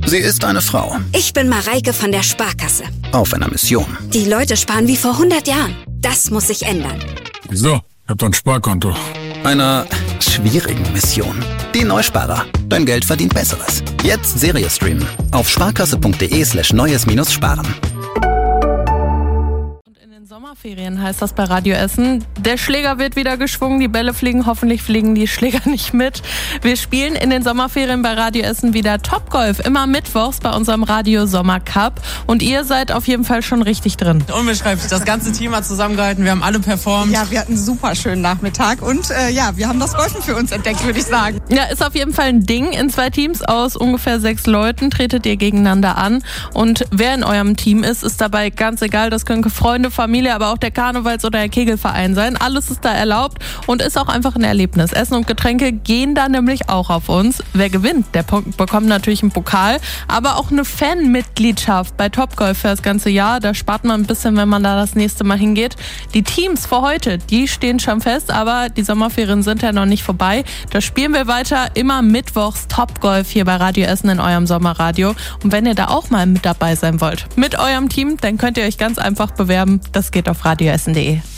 Sie ist eine Frau. Ich bin Mareike von der Sparkasse. Auf einer Mission. Die Leute sparen wie vor 100 Jahren. Das muss sich ändern. Wieso? Ich hab doch ein Sparkonto. Einer schwierigen Mission. Die Neusparer. Dein Geld verdient Besseres. Jetzt Serie streamen. Auf sparkasse.de/neues-sparen. Sommerferien heißt das bei Radio Essen. Der Schläger wird wieder geschwungen, die Bälle fliegen, hoffentlich fliegen die Schläger nicht mit. Wir spielen in den Sommerferien bei Radio Essen wieder Topgolf, immer mittwochs bei unserem Radio Sommer Cup. Und ihr seid auf jeden Fall schon richtig drin. Unbeschreiblich, das ganze Team hat zusammengehalten, wir haben alle performt. Ja, wir hatten einen super schönen Nachmittag und wir haben das Golfen für uns entdeckt, würde ich sagen. Ja, ist auf jeden Fall ein Ding. In 2 Teams aus ungefähr 6 Leuten tretet ihr gegeneinander an. Und wer in eurem Team ist dabei ganz egal. Das können Freunde, Familie, aber auch der Karnevals- oder der Kegelverein sein. Alles ist da erlaubt und ist auch einfach ein Erlebnis. Essen und Getränke gehen da nämlich auch auf uns. Wer gewinnt, der bekommt natürlich einen Pokal, aber auch eine Fanmitgliedschaft bei Topgolf für das ganze Jahr. Da spart man ein bisschen, wenn man da das nächste Mal hingeht. Die Teams für heute, die stehen schon fest, aber die Sommerferien sind ja noch nicht vorbei. Da spielen wir weiter, immer mittwochs Topgolf hier bei Radio Essen in eurem Sommerradio. Und wenn ihr da auch mal mit dabei sein wollt, mit eurem Team, dann könnt ihr euch ganz einfach bewerben. Das geht auf radioessen.de.